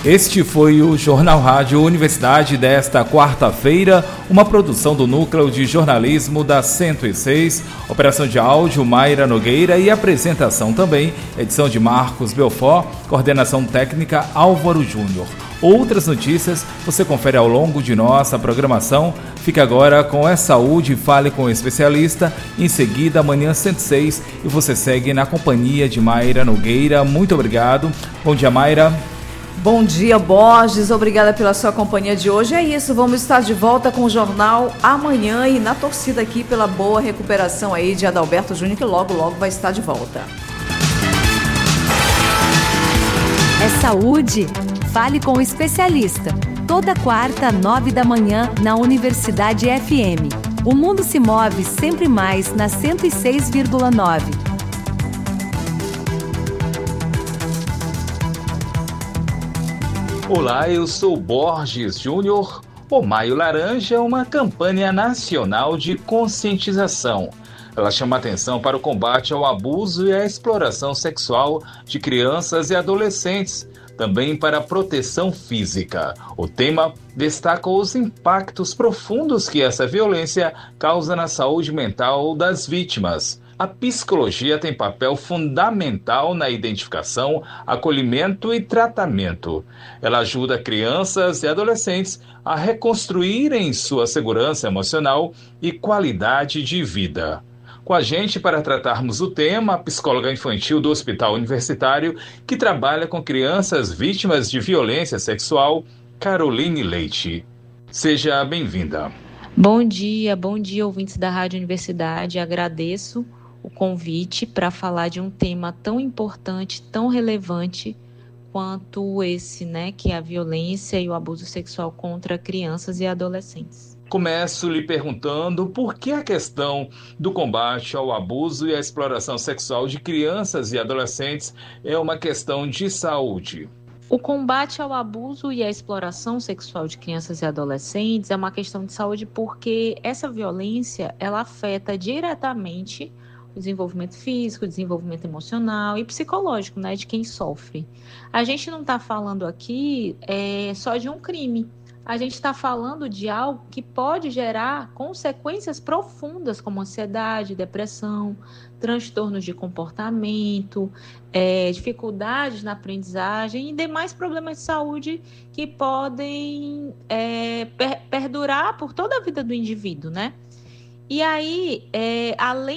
Este foi o Jornal Rádio Universidade desta quarta-feira, uma produção do Núcleo de Jornalismo da 106, operação de áudio Mayra Nogueira e apresentação também, edição de Marcos Belfort, coordenação técnica Álvaro Júnior. Outras notícias você confere ao longo de nossa programação. Fique agora com É Saúde, fale com o especialista. Em seguida, Manhã 106 e você segue na companhia de Mayra Nogueira. Muito obrigado. Bom dia, Mayra. Bom dia, Borges. Obrigada pela sua companhia de hoje. É isso, vamos estar de volta com o jornal amanhã e na torcida aqui pela boa recuperação aí de Adalberto Júnior, que logo vai estar de volta. É Saúde. Fale com o especialista. Toda quarta, 9 da manhã, na Universidade FM. O mundo se move sempre mais na 106,9. Olá, eu sou Borges Júnior. O Maio Laranja é uma campanha nacional de conscientização. Ela chama atenção para o combate ao abuso e à exploração sexual de crianças e adolescentes, também para a proteção física. O tema destaca os impactos profundos que essa violência causa na saúde mental das vítimas. A psicologia tem papel fundamental na identificação, acolhimento e tratamento. Ela ajuda crianças e adolescentes a reconstruírem sua segurança emocional e qualidade de vida. Com a gente para tratarmos o tema, a psicóloga infantil do Hospital Universitário, que trabalha com crianças vítimas de violência sexual, Caroline Leite. Seja bem-vinda. Bom dia, ouvintes da Rádio Universidade. Agradeço o convite para falar de um tema tão importante, tão relevante quanto esse, que é a violência e o abuso sexual contra crianças e adolescentes. Começo lhe perguntando por que a questão do combate ao abuso e à exploração sexual de crianças e adolescentes é uma questão de saúde. O combate ao abuso e à exploração sexual de crianças e adolescentes é uma questão de saúde porque essa violência, ela afeta diretamente o desenvolvimento físico, o desenvolvimento emocional e psicológico, de quem sofre. A gente não está falando aqui só de um crime. A gente está falando de algo que pode gerar consequências profundas, como ansiedade, depressão, transtornos de comportamento, dificuldades na aprendizagem e demais problemas de saúde que podem perdurar por toda a vida do indivíduo, E aí, além